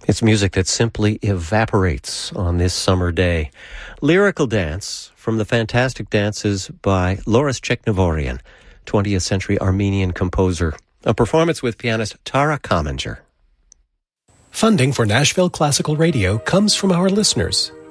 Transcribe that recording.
It's music that simply evaporates on this summer day. Lyrical Dance from the Fantastic Dances by Loris Cheknivorian, 20th century Armenian composer. A performance with pianist Tara Kamenger. Funding for Nashville Classical Radio comes from our listeners.